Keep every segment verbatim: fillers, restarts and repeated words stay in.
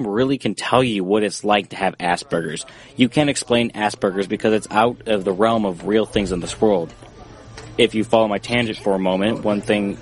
really can tell you what it's like to have Asperger's. You can't explain Asperger's because it's out of the realm of real things in this world. If you follow my tangent for a moment, one thing,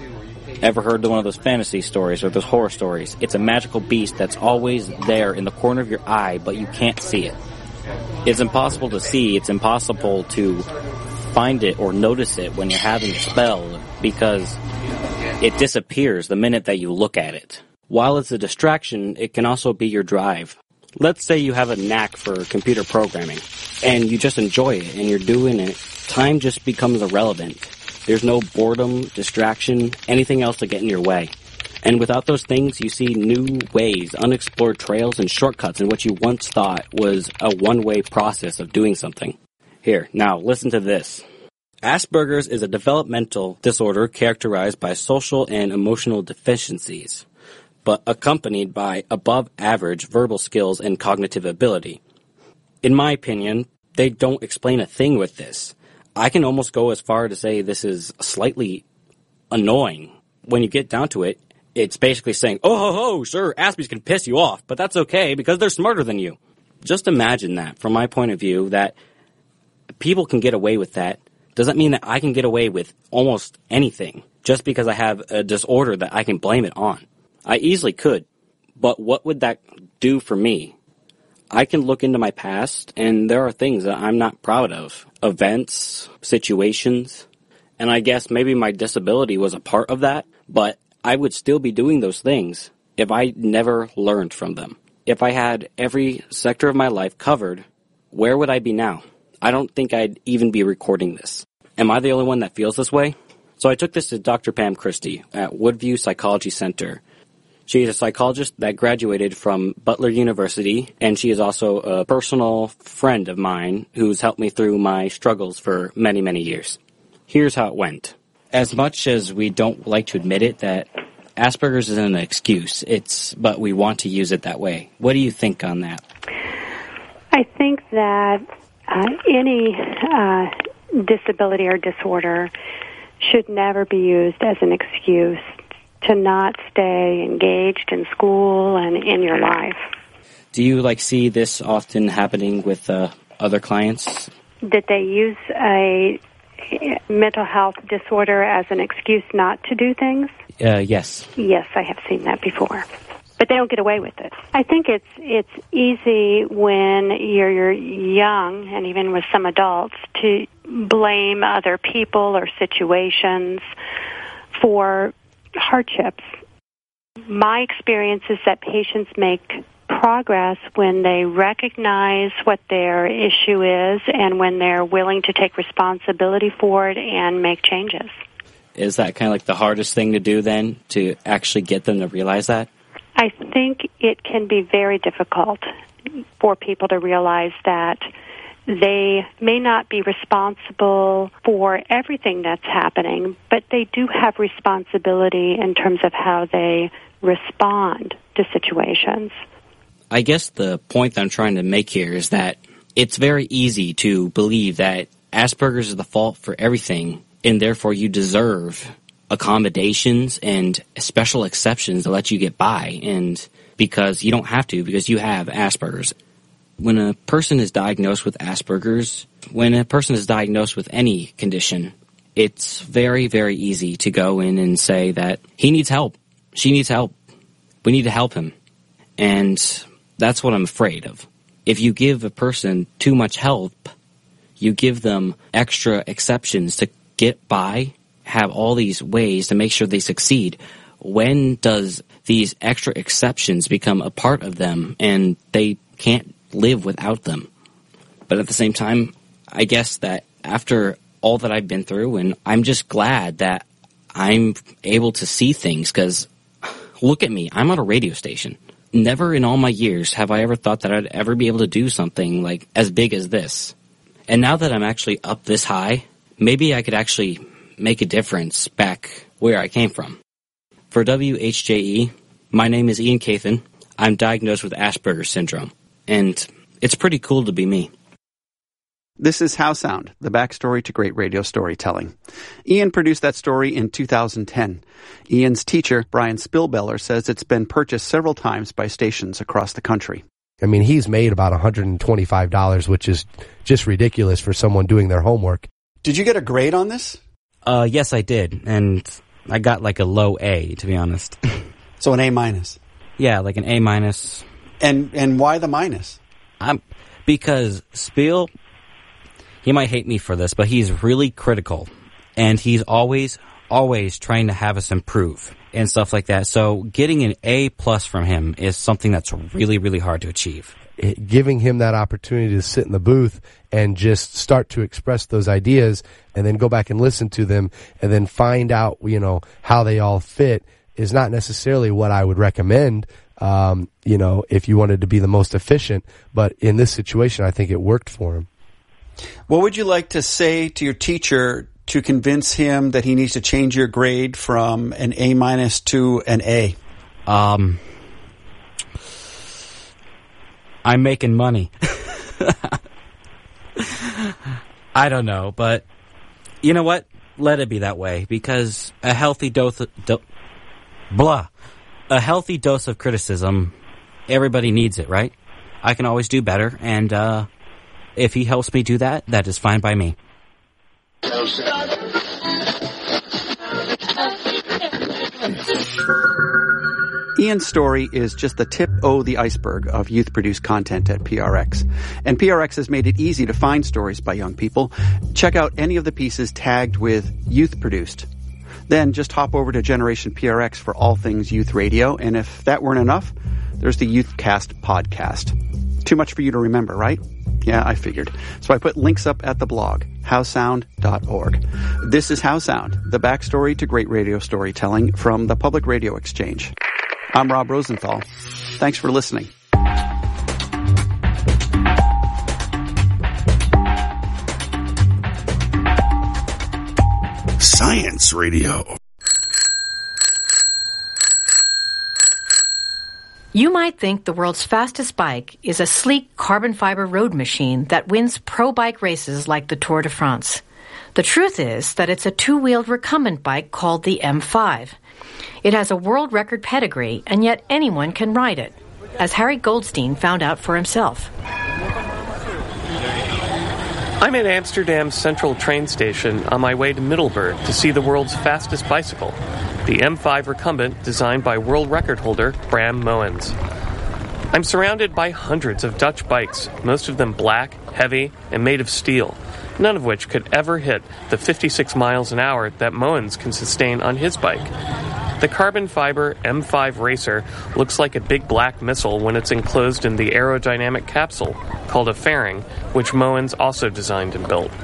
ever heard of one of those fantasy stories or those horror stories? It's a magical beast that's always there in the corner of your eye, but you can't see it. It's impossible to see, it's impossible to find it or notice it when you're having a spell because it disappears the minute that you look at it. While it's a distraction, it can also be your drive. Let's say you have a knack for computer programming, and you just enjoy it, and you're doing it. Time just becomes irrelevant. There's no boredom, distraction, anything else to get in your way. And without those things, you see new ways, unexplored trails, and shortcuts in what you once thought was a one-way process of doing something. Here, now, listen to this. Asperger's is a developmental disorder characterized by social and emotional deficiencies, but accompanied by above-average verbal skills and cognitive ability. In my opinion, they don't explain a thing with this. I can almost go as far to say this is slightly annoying. When you get down to it, it's basically saying, oh, ho, ho, sure, Aspies can piss you off, but that's okay because they're smarter than you. Just imagine that, from my point of view, that people can get away with that. Does that mean that I can get away with almost anything just because I have a disorder that I can blame it on? I easily could, but what would that do for me? I can look into my past, and there are things that I'm not proud of. Events, situations, and I guess maybe my disability was a part of that, but I would still be doing those things if I never learned from them. If I had every sector of my life covered, where would I be now? I don't think I'd even be recording this. Am I the only one that feels this way? So I took this to Doctor Pam Christie at Woodview Psychology Center. She is a psychologist that graduated from Butler University, and she is also a personal friend of mine who's helped me through my struggles for many, many years. Here's how it went. As much as we don't like to admit it, that Asperger's isn't an excuse, it's but we want to use it that way. What do you think on that? I think that uh, any uh, disability or disorder should never be used as an excuse to not stay engaged in school and in your life. Do you like see this often happening with uh, other clients? Did they use a mental health disorder as an excuse not to do things? Uh, yes. Yes, I have seen that before. But they don't get away with it. I think it's it's easy when you're, you're young, and even with some adults, to blame other people or situations for hardships. My experience is that patients make progress when they recognize what their issue is and when they're willing to take responsibility for it and make changes. Is that kind of like the hardest thing to do then, to actually get them to realize that? I think it can be very difficult for people to realize that they may not be responsible for everything that's happening, but they do have responsibility in terms of how they respond to situations. I guess the point that I'm trying to make here is that it's very easy to believe that Asperger's is the fault for everything, and therefore you deserve accommodations and special exceptions to let you get by, and because you don't have to, because you have Asperger's. When a person is diagnosed with Asperger's, when a person is diagnosed with any condition, it's very, very easy to go in and say that he needs help, she needs help, we need to help him. And that's what I'm afraid of. If you give a person too much help, you give them extra exceptions to get by, have all these ways to make sure they succeed. When does these extra exceptions become a part of them and they can't live without them? But at the same time, I guess that after all that I've been through, and I'm just glad that I'm able to see things, because look at me, I'm on a radio station. Never in all my years have I ever thought that I'd ever be able to do something like as big as this. And now that I'm actually up this high, maybe I could actually make a difference back where I came from. For W H J E, my name is Ian Cathan. I'm diagnosed with Asperger's syndrome, and it's pretty cool to be me. This is How Sound, the backstory to great radio storytelling. Ian produced that story in two thousand ten. Ian's teacher, Brian Spillbeller, says it's been purchased several times by stations across the country. I mean, he's made about one hundred twenty-five dollars, which is just ridiculous for someone doing their homework. Did you get a grade on this? Uh, yes, I did, and I got like a low A, to be honest. So an A minus? Yeah, like an A minus. And and why the minus? I'm, because Spiel, he might hate me for this, but he's really critical, and he's always, always trying to have us improve and stuff like that. So getting an A plus from him is something that's really, really hard to achieve. It, giving him that opportunity to sit in the booth and just start to express those ideas and then go back and listen to them and then find out, you know, how they all fit is not necessarily what I would recommend, um, you know, if you wanted to be the most efficient. But in this situation, I think it worked for him. What would you like to say to your teacher to convince him that he needs to change your grade from an A minus to an A? Um, I'm making money. I don't know, but you know what? Let it be that way, because a healthy dose of, do, blah, a healthy dose of criticism, everybody needs it, right? I can always do better, and uh, if he helps me do that, that is fine by me. Ian's story is just the tip o' the iceberg of youth-produced content at P R X. And P R X has made it easy to find stories by young people. Check out any of the pieces tagged with youth-produced. Then just hop over to Generation P R X for all things youth radio. And if that weren't enough, there's the Youthcast podcast. Too much for you to remember, right? Yeah, I figured. So I put links up at the blog, how sound dot org. This is How Sound, the backstory to great radio storytelling from the Public Radio Exchange. I'm Rob Rosenthal. Thanks for listening. Science Radio. You might think the world's fastest bike is a sleek carbon fiber road machine that wins pro bike races like the Tour de France. The truth is that it's a two-wheeled recumbent bike called the M five. It has a world record pedigree, and yet anyone can ride it, as Harry Goldstein found out for himself. I'm at Amsterdam's Central train station on my way to Middelburg to see the world's fastest bicycle, the M five recumbent designed by world record holder Bram Moens. I'm surrounded by hundreds of Dutch bikes, most of them black, heavy, and made of steel, none of which could ever hit the fifty-six miles an hour that Moens can sustain on his bike. The carbon fiber M five Racer looks like a big black missile when it's enclosed in the aerodynamic capsule called a fairing, which Moens also designed and built.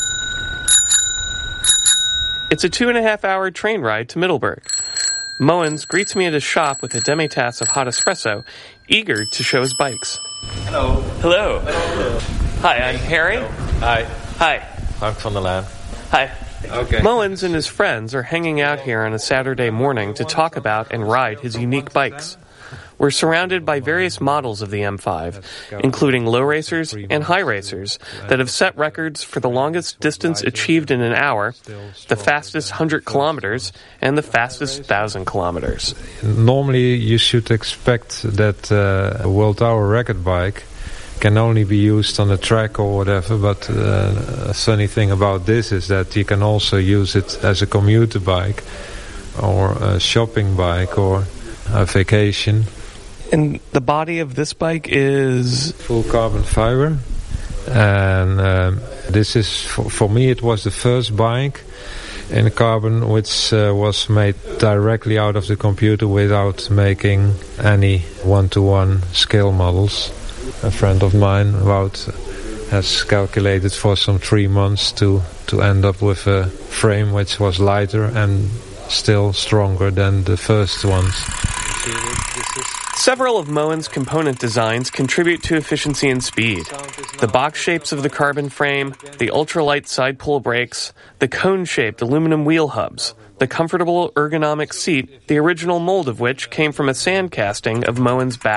It's a two and a half hour train ride to Middelburg. Moens greets me at his shop with a demi-tasse of hot espresso, eager to show his bikes. Hello. Hello. Hello. Hi, I'm Harry. Hi. Hi. Mark van der Laan. Hi. Okay. Moens and his friends are hanging out here on a Saturday morning to talk about and ride his unique bikes. We're surrounded by various models of the M five, including low racers and high racers that have set records for the longest distance achieved in an hour, the fastest one hundred kilometers, and the fastest one thousand kilometers. Normally you should expect that uh, a world hour record bike can only be used on a track or whatever, but uh, a funny thing about this is that you can also use it as a commuter bike or a shopping bike or a vacation. And the body of this bike is full carbon fiber, and um, this is for, for me it was the first bike in carbon which uh, was made directly out of the computer without making any one-to-one scale models. A friend of mine, Wout, has calculated for some three months to, to end up with a frame which was lighter and still stronger than the first ones. Several of Moens' component designs contribute to efficiency and speed. The box shapes of the carbon frame, the ultralight side pull brakes, the cone-shaped aluminum wheel hubs, the comfortable ergonomic seat, the original mold of which came from a sand casting of Moens' back.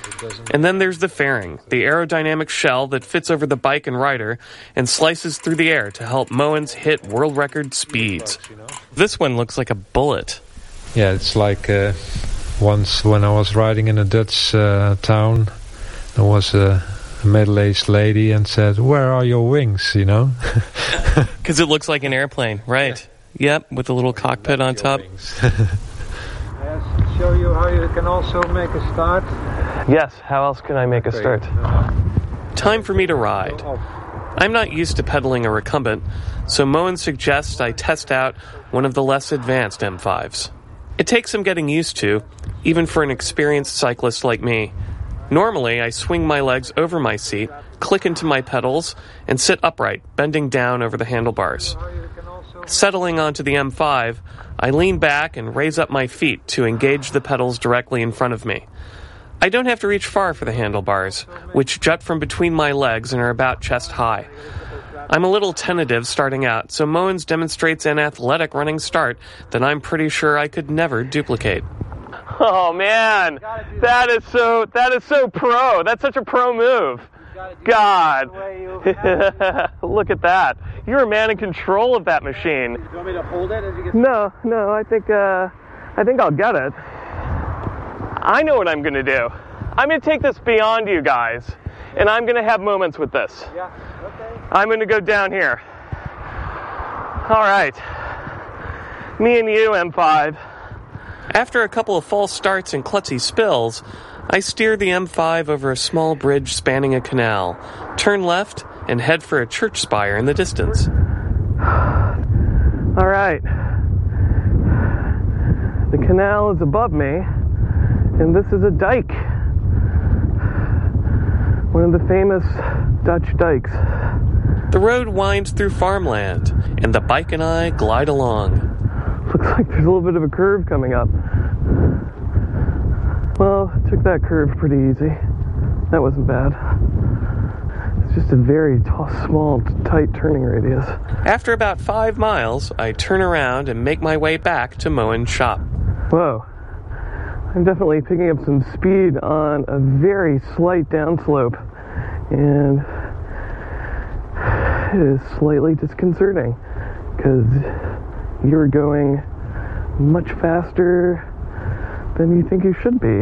And then there's the fairing, the aerodynamic shell that fits over the bike and rider and slices through the air to help Moens hit world record speeds. This one looks like a bullet. Yeah, it's like uh, once when I was riding in a Dutch uh, town, there was a middle-aged lady and said, "Where are your wings?" You know? Because it looks like an airplane, right? Yep, with a little cockpit on top. Yes, show you how you can also make a start. Yes, how else can I make a start? Time for me to ride. I'm not used to pedaling a recumbent, so Moen suggests I test out one of the less advanced M fives. It takes some getting used to, even for an experienced cyclist like me. Normally, I swing my legs over my seat, click into my pedals, and sit upright, bending down over the handlebars. Settling onto the M five, I lean back and raise up my feet to engage the pedals directly in front of me. I don't have to reach far for the handlebars, which jut from between my legs and are about chest high. I'm a little tentative starting out, so Moens demonstrates an athletic running start that I'm pretty sure I could never duplicate. Oh man, that is so that is so pro. That's such a pro move. God, look at that. You're a man in control of that machine. Do you want me to hold it as you get? No, no, I think uh, I think I'll get it. I know what I'm going to do. I'm going to take this beyond you guys, and I'm going to have moments with this. Yeah, okay. I'm going to go down here. All right. Me and you, M five. After a couple of false starts and klutzy spills, I steer the M five over a small bridge spanning a canal, turn left, and head for a church spire in the distance. All right. The canal is above me, and this is a dike. One of the famous Dutch dikes. The road winds through farmland, and the bike and I glide along. Looks like there's a little bit of a curve coming up. Well, I took that curve pretty easy. That wasn't bad. It's just a very t- small, tight turning radius. After about five miles, I turn around and make my way back to Moen's shop. Whoa. I'm definitely picking up some speed on a very slight downslope, and it is slightly disconcerting because you're going much faster than you think you should be.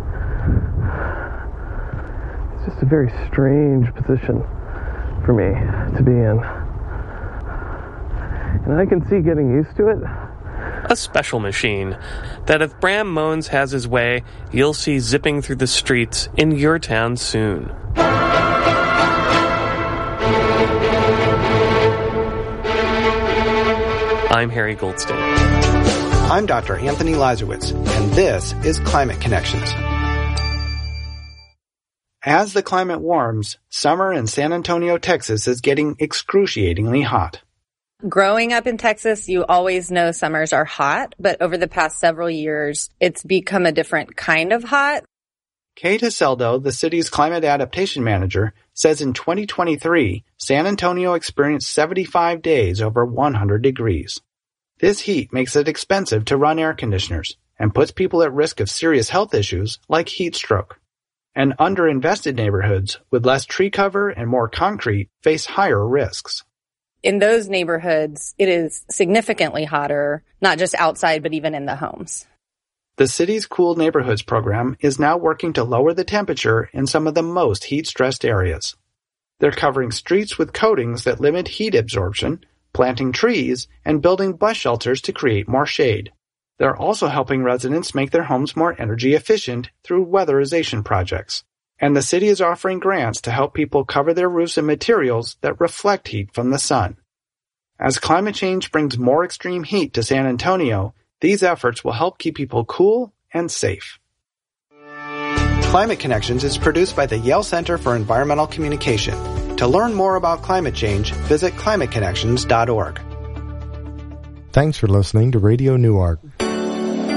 It's just a very strange position for me to be in. And I can see getting used to it. A special machine that if Bram Moens has his way, you'll see zipping through the streets in your town soon. I'm Harry Goldstein. I'm Doctor Anthony Lazarowitz, and this is Climate Connections. As the climate warms, summer in San Antonio, Texas is getting excruciatingly hot. Growing up in Texas, you always know summers are hot, but over the past several years, it's become a different kind of hot. Kate Haseldo, the city's climate adaptation manager, says in twenty twenty-three, San Antonio experienced seventy-five days over one hundred degrees. This heat makes it expensive to run air conditioners and puts people at risk of serious health issues like heat stroke. And underinvested neighborhoods with less tree cover and more concrete face higher risks. In those neighborhoods, it is significantly hotter, not just outside, but even in the homes. The city's Cool Neighborhoods program is now working to lower the temperature in some of the most heat-stressed areas. They're covering streets with coatings that limit heat absorption, planting trees, and building bus shelters to create more shade. They're also helping residents make their homes more energy efficient through weatherization projects. And the city is offering grants to help people cover their roofs in materials that reflect heat from the sun. As climate change brings more extreme heat to San Antonio, these efforts will help keep people cool and safe. Climate Connections is produced by the Yale Center for Environmental Communication. To learn more about climate change, visit climate connections dot org. Thanks for listening to Radio Newark.